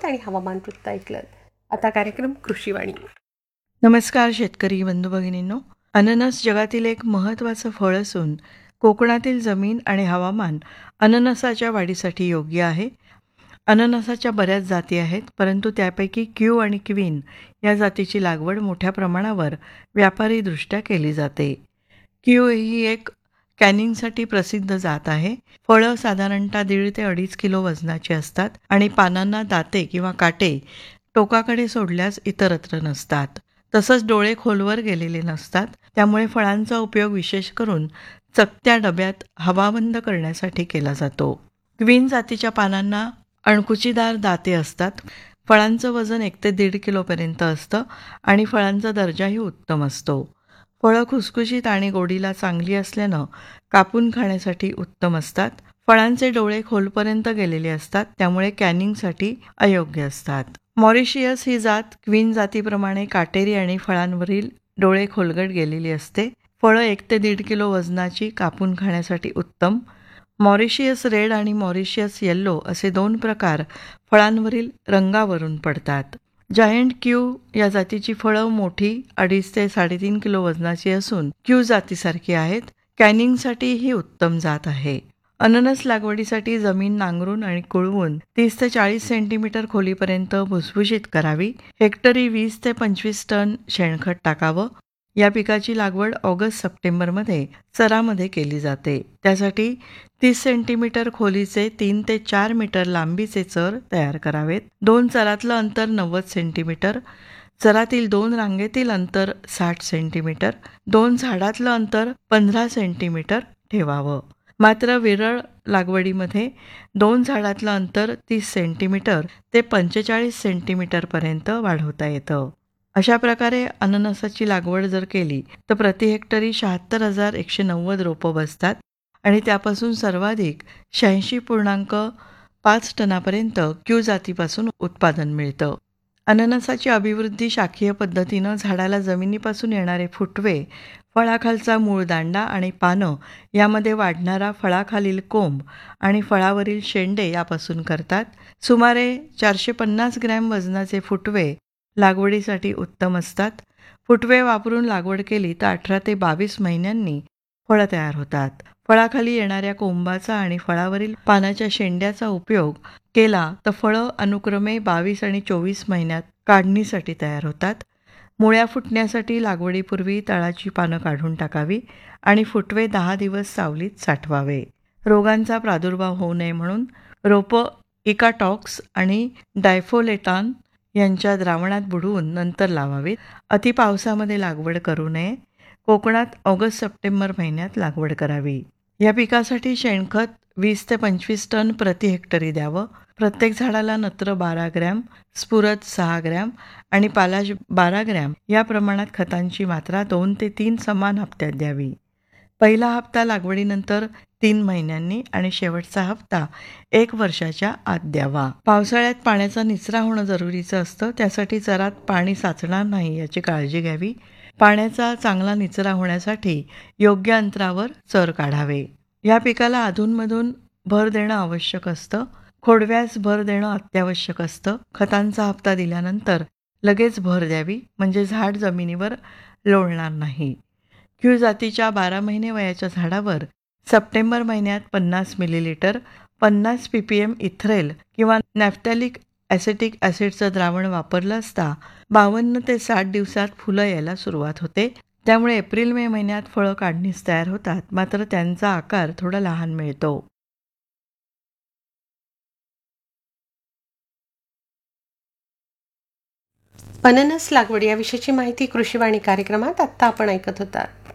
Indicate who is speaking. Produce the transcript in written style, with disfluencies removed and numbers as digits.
Speaker 1: आणि हवामान वृत्त ऐकलं. आता कार्यक्रम कृषीवाणी.
Speaker 2: नमस्कार शेतकरी बंधू भगिनींनो. अननस जगातील एक महत्त्वाचं फळ असून कोकणातील जमीन आणि हवामान अननसाच्या वाढीसाठी योग्य आहे. अननसाच्या बऱ्याच जाती आहेत, परंतु त्यापैकी क्यू आणि क्वीन या जातीची लागवड मोठ्या प्रमाणावर व्यापारीदृष्ट्या केली जाते. क्यू ही एक कॅनिंगसाठी प्रसिद्ध जात आहे. फळं साधारणतः 1.5 ते 2.5 किलो वजनाची असतात आणि पानांना दाते किंवा काटे टोकाकडे सोडल्यास इतरत्र नसतात. तसंच डोळे खोलवर गेलेले नसतात. त्यामुळे फळांचा उपयोग विशेष करून चकत्या डब्यात हवाबंद करण्यासाठी केला जातो. क्वीन जातीच्या पानांना अणकुचीदार दाते असतात. फळांचं वजन 1 ते 1.5 किलोपर्यंत असतं आणि फळांचा दर्जाही उत्तम असतो. फळं खुसखुशीत आणि गोडीला चांगली असल्यानं कापून खाण्यासाठी उत्तम असतात. फळांचे डोळे खोलपर्यंत गेलेले असतात, त्यामुळे कॅनिंगसाठी अयोग्य असतात. मॉरिशियस ही जात क्वीन जातीप्रमाणे काटेरी आणि फळांवरील डोळे खोलगट गेलेली असते. फळं 1 ते 1.5 किलो वजनाची, कापून खाण्यासाठी उत्तम. मॉरिशियस रेड आणि मॉरिशियस येल्लो असे 2 प्रकार फळांवरील रंगावरून पडतात. जायंट क्यू या जातीची फळं मोठी 2.5 ते 3.5 किलो वजनाची असून क्यू जातीसारखी आहेत. कॅनिंगसाठी ही उत्तम जात आहे. अननस लागवडीसाठी जमीन नांगरून आणि कुळवून 30 ते 40 सेंटीमीटर खोलीपर्यंत भुसभुशीत करावी. हेक्टरी 20 ते 25 टन शेणखत टाकावं. या पिकाची लागवड ऑगस्ट-सप्टेंबरमध्ये चरामध्ये केली जाते. त्यासाठी 30 सेंटीमीटर खोलीचे 3 ते 4 मीटर लांबीचे चर तयार करावेत. 2 चरातलं अंतर 90 सेंटीमीटर, चरातील 2 रांगेतील अंतर 60 सेंटीमीटर, 2 झाडातलं अंतर 15 सेंटीमीटर ठेवावं. मात्र विरळ लागवडीमध्ये 2 झाडातलं अंतर 30 सेंटीमीटर ते 45 सेंटीमीटरपर्यंत वाढवता येतं. अशा प्रकारे अननसाची लागवड जर केली तर प्रति हेक्टरी 76,190 रोपं बसतात आणि त्यापासून सर्वाधिक 86.5 टनापर्यंत क्यू जातीपासून उत्पादन मिळतं. अननसाची अभिवृद्धी शाखीय पद्धतीनं झाडाला जमिनीपासून येणारे फुटवे, फळाखालचा मूळदांडा आणि पानं यामध्ये वाढणारा फळाखालील कोंब आणि फळावरील शेंडे यापासून करतात. सुमारे 450 ग्रॅम वजनाचे फुटवे लागवडीसाठी उत्तम असतात. फुटवे वापरून लागवड केली तर 18 ते 22 महिन्यांनी फळं तयार होतात. फळाखाली येणाऱ्या कोंबाचा आणि फळावरील पानाच्या शेंड्याचा उपयोग केला तर फळं अनुक्रमे 22 आणि 24 महिन्यात काढणीसाठी तयार होतात. मुळ्या फुटण्यासाठी लागवडीपूर्वी तळाची पानं काढून टाकावी आणि फुटवे 10 दिवस सावलीत साठवावे. रोगांचा प्रादुर्भाव होऊ नये म्हणून रोपं इकाटॉक्स आणि डायफोलेटान यांच्या द्रावणात बुडवून नंतर लावावीत. अतिपावसामध्ये लागवड करू नये. कोकणात ऑगस्ट-सप्टेंबर महिन्यात लागवड करावी. या पिकासाठी शेणखत 20 ते 25 टन प्रति हेक्टरी द्यावं. प्रत्येक झाडाला नत्र 12 ग्रॅम, स्फुरद 6 ग्रॅम आणि पालाश 12 ग्रॅम या प्रमाणात खतांची मात्रा 2 ते 3 समान हप्त्यात द्यावी. पहिला हप्ता लागवडीनंतर 3 महिन्यांनी आणि शेवटचा हप्ता 1 वर्षाच्या आत द्यावा. पावसाळ्यात पाण्याचा निचरा होणं जरुरीचं असतं. त्यासाठी चरात पाणी साचणार नाही याची काळजी घ्यावी. पाण्याचा चांगला निचरा होण्यासाठी योग्य अंतरावर चर काढावे. या पिकाला अधूनमधून भर देणं आवश्यक असतं. खोडव्यास भर देणं अत्यावश्यक असतं. खतांचा हप्ता दिल्यानंतर लगेच भर द्यावी, म्हणजे झाड जमिनीवर लोळणार नाही. क्यू जातीच्या 12 महिने वयाच्या झाडावर सप्टेंबर महिन्यात 50 मिलीलिटर 50 ppm इथ्रेल किंवा नॅफ्थॅलिक ॲसेटिक ॲसिडचं द्रावण वापरलं असता 52 ते 60 दिवसात फुलं यायला सुरुवात होते. त्यामुळे एप्रिल-मे महिन्यात फळं काढणीस तयार होतात, मात्र त्यांचा आकार थोडा लहान मिळतो.
Speaker 1: अननस लागवड याविषयीची माहिती कृषीवाणी कार्यक्रमात आत्ता आपण ऐकत होता.